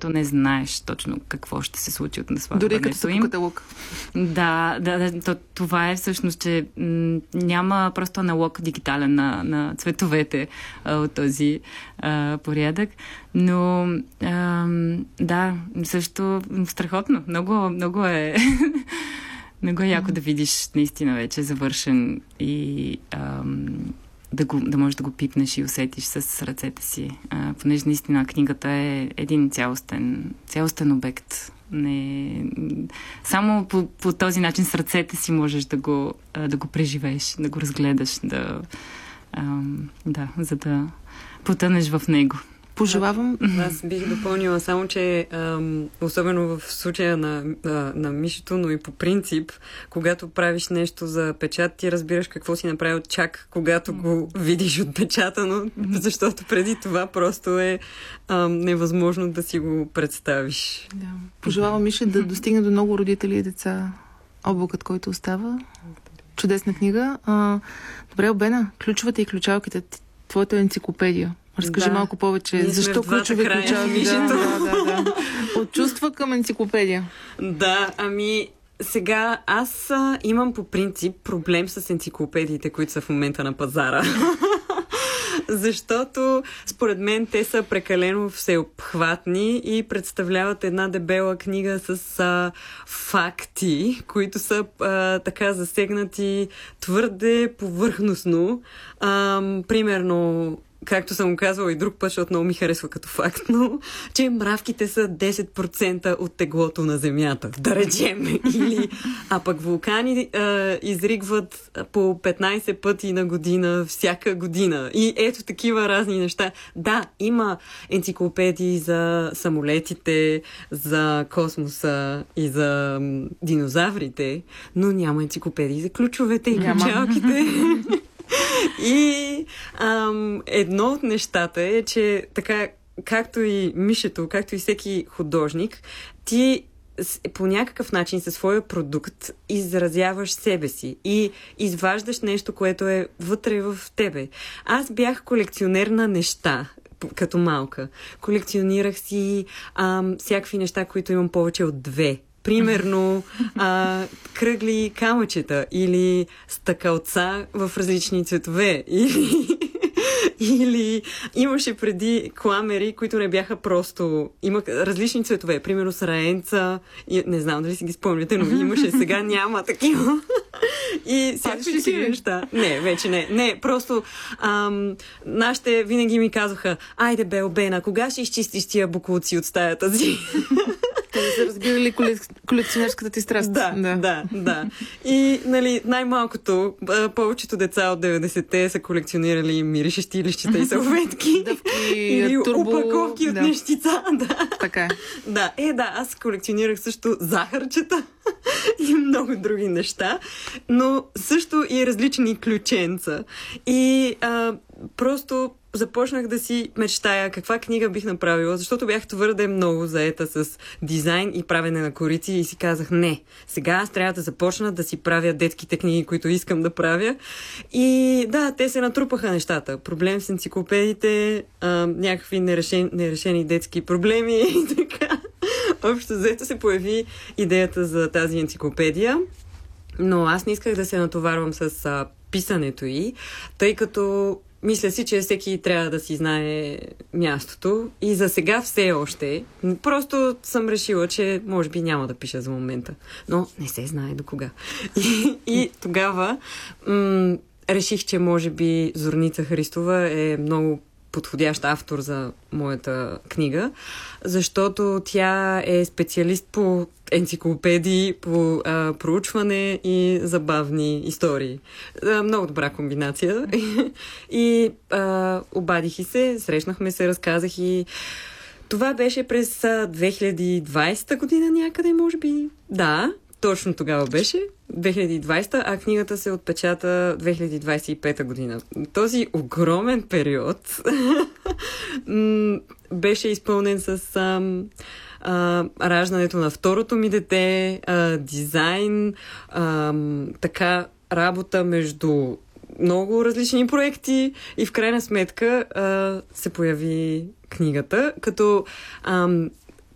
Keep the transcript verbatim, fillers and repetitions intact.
когато не знаеш точно какво ще се случи от наслагването им. Дори като са по каталог. Да, да, да то, това е всъщност, че м- няма просто аналог дигитален на, на цветовете а, от този а, порядък. Но а, да, също страхотно. Много, много е много е яко да видиш наистина вече завършен и ам, да, го, да можеш да го пипнеш и усетиш с ръцете си. А, понеже наистина книгата е един цялостен, цялостен обект. Не, само по, по този начин с ръцете си можеш да го, да го преживееш, да го разгледаш, да, ам, да, за да потънеш в него. Пожелавам. Аз бих допълнила само, че ам, особено в случая на, а, на Мишето, но и по принцип, когато правиш нещо за печат, ти разбираш какво си направил чак когато го видиш отпечатано, защото преди това просто е ам, невъзможно да си го представиш. Да. Пожелавам Мише да достигне до много родители и деца облакът, който остава. Чудесна книга. А, добре, Обена, ключовете и ключалките, твоята енциклопедия. Разкажи да. малко повече. Ние защо ключови ключалки? Да, да, да, да. От чувства към енциклопедия. Да, ами сега аз а, имам по принцип проблем с енциклопедиите, които са в момента на пазара. Защото според мен те са прекалено всеобхватни и представляват една дебела книга с а, факти, които са а, така засегнати твърде повърхностно. А, примерно, както съм го казвала и друг път, защото много ми харесва като факт, но че мравките са десет процента от теглото на Земята, да речем. Или, а пък вулкани а, изригват по петнайсет пъти на година, всяка година. И ето такива разни неща. Да, има енциклопедии за самолетите, за космоса и за м, динозаврите, но няма енциклопедии за ключовете и ключалките. И ам, едно от нещата е, че така, както и Мишето, както и всеки художник, ти по някакъв начин със своя продукт изразяваш себе си и изваждаш нещо, което е вътре в тебе. Аз бях колекционер на неща като малка. Колекционирах си ам, всякакви неща, които имам повече от две. Примерно а, кръгли камъчета или стъкалца в различни цветове. Или, или имаше преди кламери, които не бяха просто... Има различни цветове. Примерно с раенца. И, не знам дали си ги спомняте, но имаше. Сега няма такива. И всякакви такива неща. Не, вече не. Не, просто ам, нашите винаги ми казваха: айде бе, Обена, кога ще изчистиш тия бокуци от стаята си? Те да са разбирали колекционерската ти страст. Да, да, да, да. И, нали, най-малкото, повечето деца от деветдесетте са колекционирали миришещи лищета и салфетки. Дъвки, или турбо... упаковки от да. нещица. Да. Така. Да, е, да, аз колекционирах също захарчета и много други неща, но също и различни ключенца. И а, просто започнах да си мечтая каква книга бих направила, защото бях твърде много заета с дизайн и правене на корици и си казах: не, сега аз трябва да започна да си правя детските книги, които искам да правя. И да, те се натрупаха нещата. Проблем с енциклопедиите, а, някакви нерешени, нерешени детски проблеми и така. Общо взето се появи идеята за тази енциклопедия, но аз не исках да се натоварвам с а, писането й, тъй като мисля си, че всеки трябва да си знае мястото и за сега все още. Просто съм решила, че може би няма да пиша за момента. Но не се знае до кога. И, и тогава м- реших, че може би Зорница Христова е много подходящ автор за моята книга, защото тя е специалист по енциклопедии, по а, проучване и забавни истории. А, много добра комбинация. И а, обадих и се, срещнахме се, разказах и това беше през две хиляди и двайсета година някъде, може би. Да, точно тогава беше. две хиляди и двайсета, а книгата се отпечата две хиляди двайсет и пета година. Този огромен период беше изпълнен с ам, а, раждането на второто ми дете, а, дизайн, ам, така работа между много различни проекти и в крайна сметка а, се появи книгата, като ам,